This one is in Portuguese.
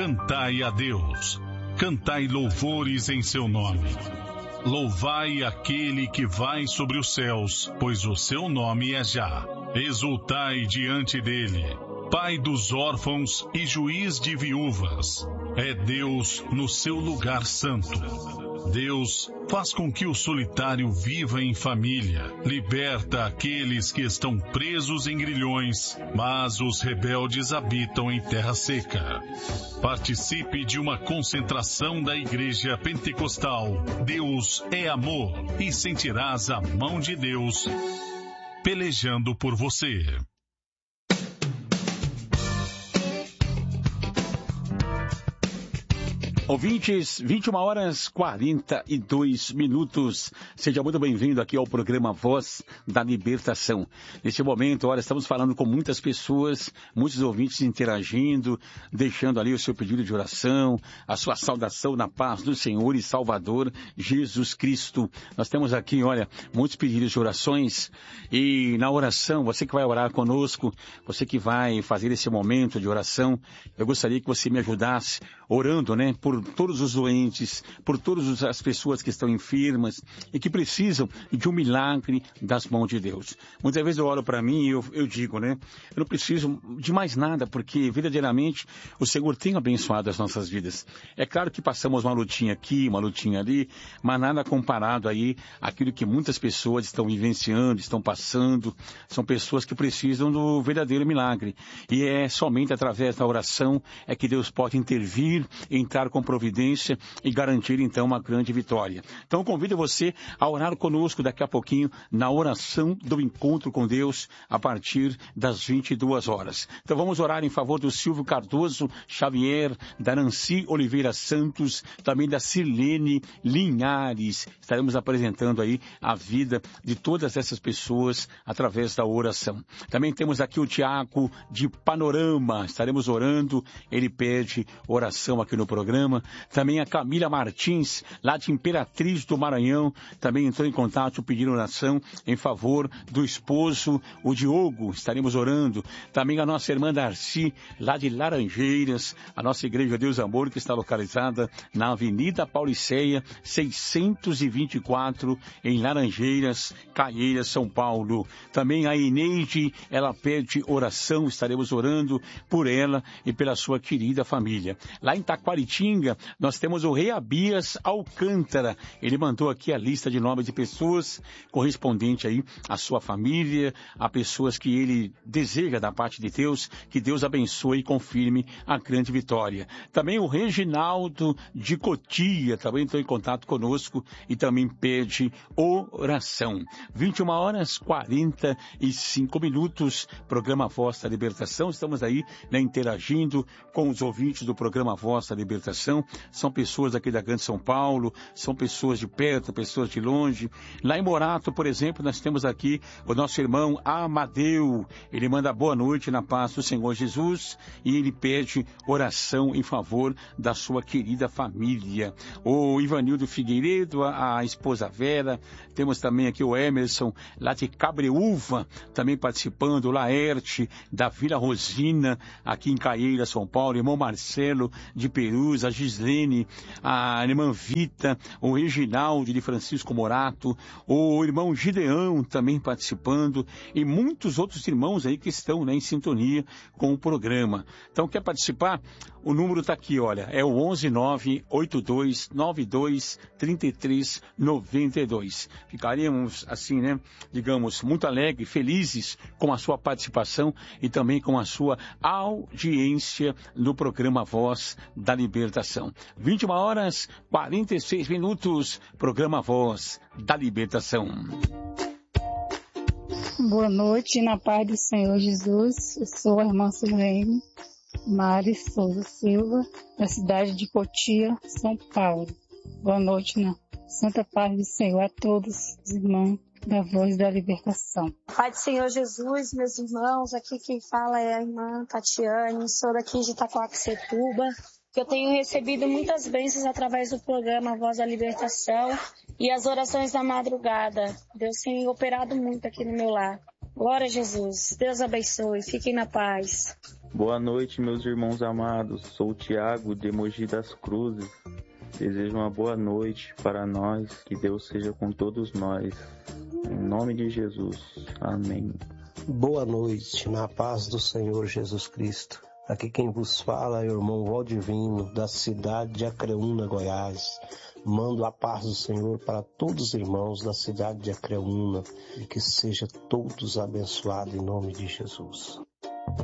cantai a Deus, cantai louvores em seu nome. Louvai aquele que vai sobre os céus, pois o seu nome é Já. Exultai diante dele, Pai dos órfãos e juiz de viúvas. É Deus no seu lugar santo. Deus faz com que o solitário viva em família, liberta aqueles que estão presos em grilhões, mas os rebeldes habitam em terra seca. Participe de uma concentração da Igreja Pentecostal. Deus é amor e sentirás a mão de Deus pelejando por você. Ouvintes, 21h42. Seja muito bem-vindo aqui ao programa Voz da Libertação. Neste momento, olha, estamos falando com muitas pessoas, muitos ouvintes interagindo, deixando ali o seu pedido de oração, a sua saudação na paz do Senhor e Salvador Jesus Cristo. Nós temos aqui, olha, muitos pedidos de orações e na oração, você que vai orar conosco, você que vai fazer esse momento de oração, eu gostaria que você me ajudasse orando, né, por todos os doentes, por todas as pessoas que estão enfermas e que precisam de um milagre das mãos de Deus. Muitas vezes eu oro para mim e eu digo, né, eu não preciso de mais nada, porque verdadeiramente o Senhor tem abençoado as nossas vidas. É claro que passamos uma lutinha aqui, uma lutinha ali, mas nada comparado aí àquilo que muitas pessoas estão vivenciando, estão passando. São pessoas que precisam do verdadeiro milagre. E é somente através da oração é que Deus pode intervir, entrar com providência e garantir então uma grande vitória. Então convido você a orar conosco daqui a pouquinho na oração do encontro com Deus a partir das 22 horas. Então vamos orar em favor do Silvio Cardoso Xavier, da Nancy Oliveira Santos, também da Silene Linhares. Estaremos apresentando aí a vida de todas essas pessoas através da oração. Também temos aqui o Tiago de Panorama, estaremos orando, ele pede oração aqui no programa. Também a Camila Martins, lá de Imperatriz do Maranhão, também entrou em contato pedindo oração em favor do esposo, o Diogo, estaremos orando. Também a nossa irmã Darcy, lá de Laranjeiras, a nossa Igreja Deus Amor, que está localizada na Avenida Pauliceia, 624, em Laranjeiras, Caieiras, São Paulo. Também a Eneide, ela pede oração, estaremos orando por ela e pela sua querida família. Lá em Taquaritinga, nós temos o Rei Abias Alcântara. Ele mandou aqui a lista de nomes de pessoas correspondente aí à sua família, a pessoas que ele deseja da parte de Deus, que Deus abençoe e confirme a grande vitória. Também o Reginaldo de Cotia também entrou em contato conosco e também pede oração. 21h45, programa Voz da Libertação. Estamos aí, né, interagindo com os ouvintes do programa Voz da Libertação. São pessoas aqui da Grande São Paulo, são pessoas de perto, pessoas de longe. Lá em Morato, por exemplo, nós temos aqui o nosso irmão Amadeu. Ele manda boa noite na paz do Senhor Jesus e ele pede oração em favor da sua querida família. O Ivanildo Figueiredo, a esposa Vera. Temos também aqui o Emerson, lá de Cabreúva, também participando. O Laerte, da Vila Rosina, aqui em Caieiras, São Paulo. Irmão Marcelo, de Perus, a Gislene, a irmã Vita, o Reginaldo de Francisco Morato, o irmão Gideão também participando e muitos outros irmãos aí que estão, né, em sintonia com o programa. Então, quer participar? O número está aqui, olha, é o 11982923392. Ficaríamos assim, né, digamos, muito alegres, felizes com a sua participação e também com a sua audiência no programa Voz da Libertação. 21h46, programa Voz da Libertação. Boa noite, na paz do Senhor Jesus. Eu sou a irmã Silene Mari Souza Silva, da cidade de Cotia, São Paulo. Boa noite, na santa paz do Senhor a todos os irmãos da Voz da Libertação. Pai do Senhor Jesus, meus irmãos, aqui quem fala é a irmã Tatiane, sou daqui de Itacoaxetuba, que eu tenho recebido muitas bênçãos através do programa Voz da Libertação e as orações da madrugada. Deus tem operado muito aqui no meu lar. Glória a Jesus. Deus abençoe. Fiquem na paz. Boa noite, meus irmãos amados. Sou o Tiago, de Mogi das Cruzes. Desejo uma boa noite para nós. Que Deus seja com todos nós. Em nome de Jesus. Amém. Boa noite, na paz do Senhor Jesus Cristo. Aqui quem vos fala é o irmão Valdivino, da cidade de Acreúna, Goiás. Mando a paz do Senhor para todos os irmãos da cidade de Acreúna e que seja todos abençoados em nome de Jesus.